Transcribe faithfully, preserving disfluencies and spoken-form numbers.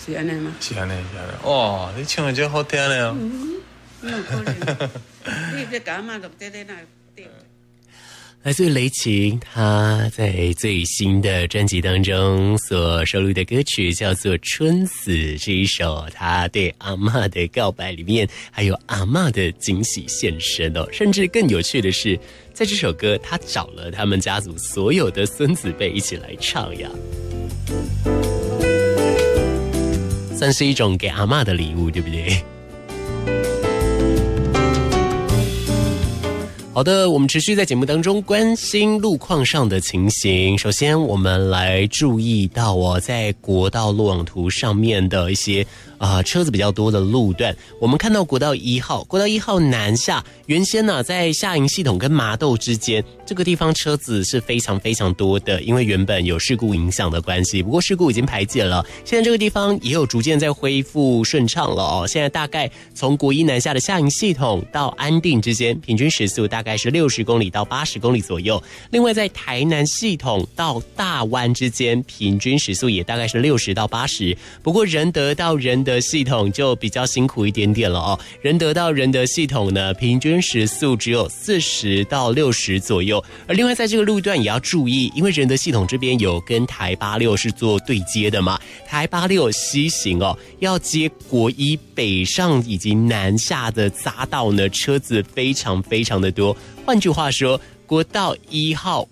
是安尼吗？ 是安尼，是安尼。哇，你唱的真好听呢哦。 嗯，有可能。你这阿嬷录这个哪对？ 来自雷擎，他在最新的专辑当中所收录的歌曲叫做《春死》，这一首他对阿嬷的告白里面还有阿嬷的惊喜现身哦，甚至更有趣的是，在这首歌他找了他们家族所有的孙子辈一起来唱呀，算是一种给阿嬷的礼物，对不对？好的，我们持续在节目当中关心路况上的情形。首先我们来注意到哦，在国道路网图上面的一些啊、呃、车子比较多的路段，我们看到国道一号，国道一号南下，原先呢、啊、在下营系统跟麻豆之间这个地方车子是非常非常多的，因为原本有事故影响的关系，不过事故已经排解了，现在这个地方也有逐渐在恢复顺畅了哦。现在大概从国一南下的下营系统到安定之间，平均时速大概是六十公里到八十公里左右。另外在台南系统到大湾之间，平均时速也大概是六十到八十。不过仁德到仁德系统就比较辛苦一点点了哦。仁德到仁德系统呢，平均时速只有四十到六十左右。而另外在这个路段也要注意，因为仁德系统这边有跟台八六是做对接的嘛，台八六西行哦，要接国一北上以及南下的匝道呢，车子非常非常的多。换句话说，国道一号